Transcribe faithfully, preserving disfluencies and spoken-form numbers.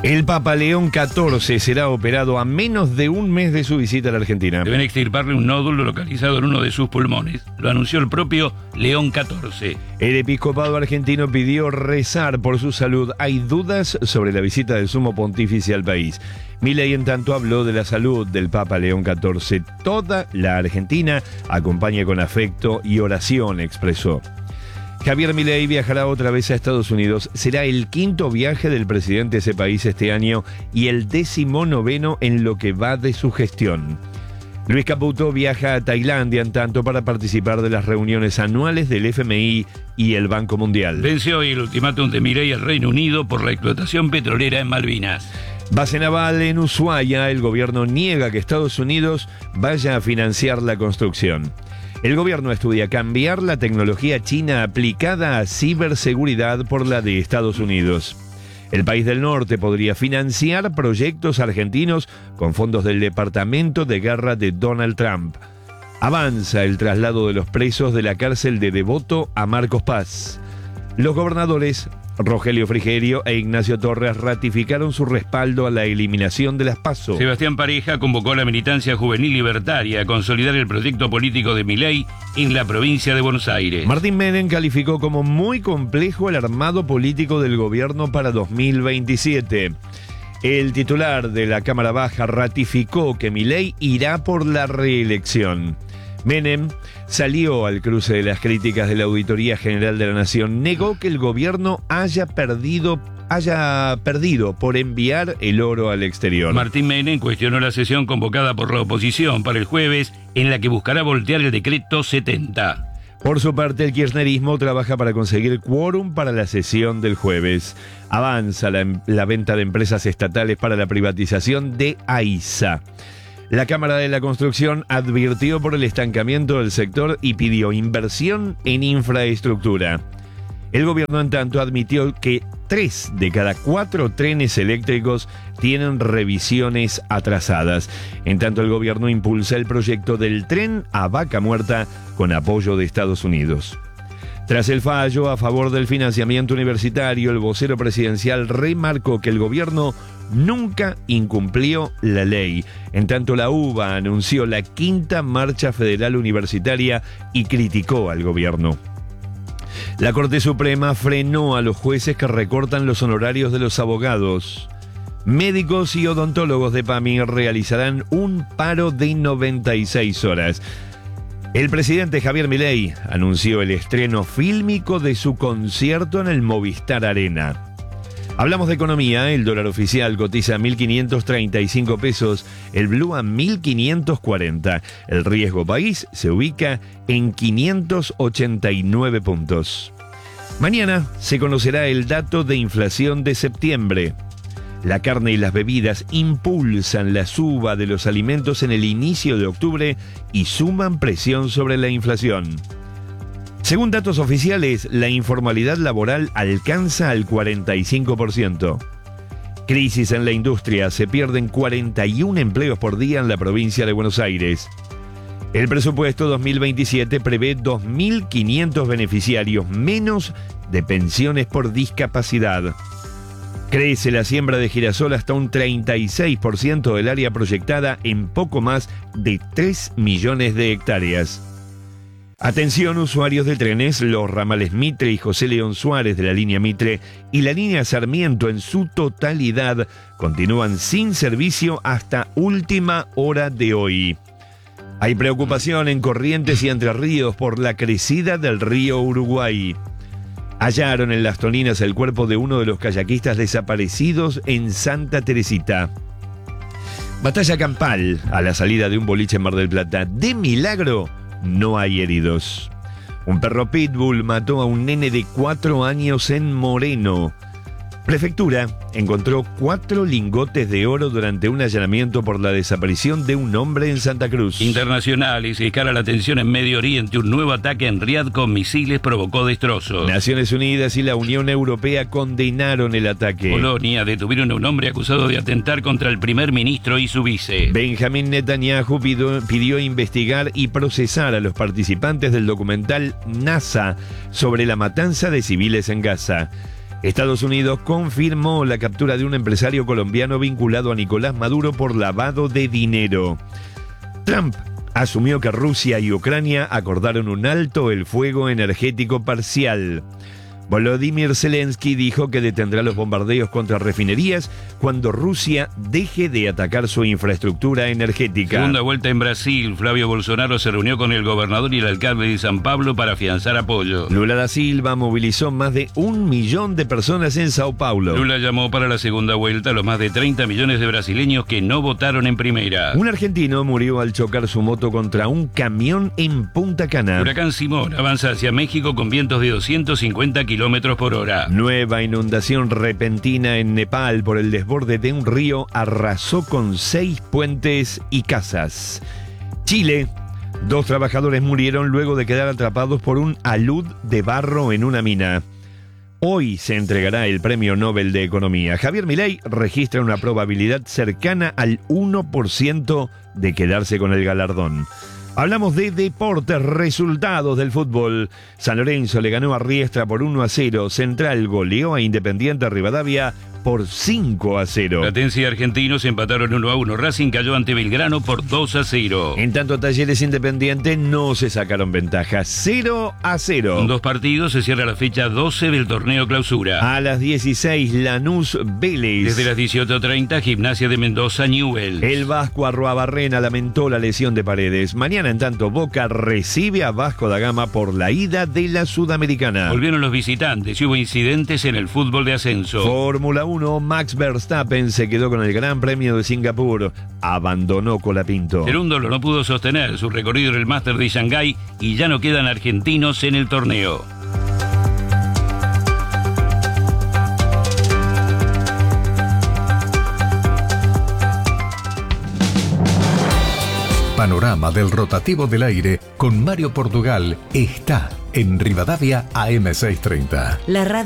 El Papa León catorce será operado a menos de un mes de su visita a la Argentina. Deben extirparle un nódulo localizado en uno de sus pulmones. Lo anunció el propio León catorce. El episcopado argentino pidió rezar por su salud. Hay dudas sobre la visita del sumo pontífice al país. Milei, en tanto, habló de la salud del Papa León catorce. Toda la Argentina acompaña con afecto y oración, expresó. Javier Milei viajará otra vez a Estados Unidos. Será el quinto viaje del presidente de ese país este año y el decimonoveno en lo que va de su gestión. Luis Caputo viaja a Tailandia, en tanto, para participar de las reuniones anuales del F M I y el Banco Mundial. Venció hoy el ultimátum de Milei al Reino Unido por la explotación petrolera en Malvinas. Base naval en Ushuaia. El gobierno niega que Estados Unidos vaya a financiar la construcción. El gobierno estudia cambiar la tecnología china aplicada a ciberseguridad por la de Estados Unidos. El país del norte podría financiar proyectos argentinos con fondos del Departamento de Guerra de Donald Trump. Avanza el traslado de los presos de la cárcel de Devoto a Marcos Paz. Los gobernadores Rogelio Frigerio e Ignacio Torres ratificaron su respaldo a la eliminación de las PASO. Sebastián Pareja convocó a la militancia juvenil libertaria a consolidar el proyecto político de Milei en la provincia de Buenos Aires. Martín Menem calificó como muy complejo el armado político del gobierno para dos mil veintisiete. El titular de la Cámara Baja ratificó que Milei irá por la reelección. Menem salió al cruce de las críticas de la Auditoría General de la Nación. Negó que el gobierno haya perdido, haya perdido por enviar el oro al exterior. Martín Menem cuestionó la sesión convocada por la oposición para el jueves, en la que buscará voltear el decreto setenta. Por su parte, el kirchnerismo trabaja para conseguir quórum para la sesión del jueves. Avanza la, la venta de empresas estatales para la privatización de AISA. La Cámara de la Construcción advirtió por el estancamiento del sector y pidió inversión en infraestructura. El gobierno, en tanto, admitió que tres de cada cuatro trenes eléctricos tienen revisiones atrasadas. En tanto, el gobierno impulsa el proyecto del tren a Vaca Muerta con apoyo de Estados Unidos. Tras el fallo a favor del financiamiento universitario, el vocero presidencial remarcó que el gobierno nunca incumplió la ley. En tanto, la U B A anunció la quinta marcha federal universitaria y criticó al gobierno. La Corte Suprema frenó a los jueces que recortan los honorarios de los abogados. Médicos y odontólogos de PAMI realizarán un paro de noventa y seis horas. El presidente Javier Milei anunció el estreno fílmico de su concierto en el Movistar Arena. Hablamos de economía. El dólar oficial cotiza a mil quinientos treinta y cinco pesos, el blue a mil quinientos cuarenta. El riesgo país se ubica en quinientos ochenta y nueve puntos. Mañana se conocerá el dato de inflación de septiembre. La carne y las bebidas impulsan la suba de los alimentos en el inicio de octubre y suman presión sobre la inflación. Según datos oficiales, la informalidad laboral alcanza al cuarenta y cinco por ciento. Crisis en la industria. Se pierden cuarenta y un empleos por día en la provincia de Buenos Aires. El presupuesto dos mil veintisiete prevé dos mil quinientos beneficiarios menos de pensiones por discapacidad. Crece la siembra de girasol hasta un treinta y seis por ciento del área proyectada en poco más de tres millones de hectáreas. Atención, usuarios de trenes. Los ramales Mitre y José León Suárez de la línea Mitre y la línea Sarmiento en su totalidad continúan sin servicio hasta última hora de hoy. Hay preocupación en Corrientes y Entre Ríos por la crecida del río Uruguay. Hallaron en Las Toninas el cuerpo de uno de los kayakistas desaparecidos en Santa Teresita. Batalla campal a la salida de un boliche en Mar del Plata. De milagro, no hay heridos. Un perro pitbull mató a un nene de cuatro años en Moreno. Prefectura encontró cuatro lingotes de oro durante un allanamiento por la desaparición de un hombre en Santa Cruz. Internacionales escala la tensión en Medio Oriente. Un nuevo ataque en Riad con misiles provocó destrozos. Naciones Unidas y la Unión Europea condenaron el ataque. Polonia detuvieron a un hombre acusado de atentar contra el primer ministro y su vice. Benjamín Netanyahu pidió, pidió investigar y procesar a los participantes del documental NASA sobre la matanza de civiles en Gaza. Estados Unidos confirmó la captura de un empresario colombiano vinculado a Nicolás Maduro por lavado de dinero. Trump asumió que Rusia y Ucrania acordaron un alto el fuego energético parcial. Volodymyr Zelensky dijo que detendrá los bombardeos contra refinerías cuando Rusia deje de atacar su infraestructura energética. Segunda vuelta en Brasil. Flavio Bolsonaro se reunió con el gobernador y el alcalde de San Pablo para afianzar apoyo. Lula da Silva movilizó más de un millón de personas en Sao Paulo. Lula llamó para la segunda vuelta a los más de treinta millones de brasileños que no votaron en primera. Un argentino murió al chocar su moto contra un camión en Punta Cana. Huracán Simón avanza hacia México con vientos de doscientos cincuenta kilómetros por hora. Nueva inundación repentina en Nepal por el desborde de un río arrasó con seis puentes y casas. Chile. Dos trabajadores murieron luego de quedar atrapados por un alud de barro en una mina. Hoy se entregará el Premio Nobel de Economía. Javier Milei registra una probabilidad cercana al uno por ciento de quedarse con el galardón. Hablamos de deportes, resultados del fútbol. San Lorenzo le ganó a Riestra por uno a cero. Central goleó a Independiente Rivadavia por cinco a cero. Platense y Argentinos empataron uno a uno. Racing cayó ante Belgrano por dos a cero. En tanto, Talleres Independiente no se sacaron ventaja. cero a cero. Con dos partidos se cierra la fecha doce del torneo clausura. A las dieciséis, Lanús Vélez. Desde las dieciocho treinta, Gimnasia de Mendoza Newell's. El Vasco Arruabarrena lamentó la lesión de Paredes. Mañana, en tanto, Boca recibe a Vasco da Gama por la ida de la Sudamericana. Volvieron los visitantes y hubo incidentes en el fútbol de ascenso. Fórmula uno, Max Verstappen se quedó con el Gran Premio de Singapur. Abandonó Colapinto. Cerúndolo no pudo sostener su recorrido en el Máster de Shanghái y ya no quedan argentinos en el torneo. Panorama del rotativo del aire con Mario Portugal está en Rivadavia A M seiscientos treinta. La radio